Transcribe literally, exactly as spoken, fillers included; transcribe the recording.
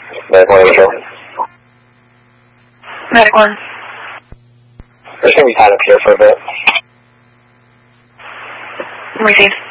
Medic one, Angel. Medic one. We're just going to be tied up here for a bit. Received.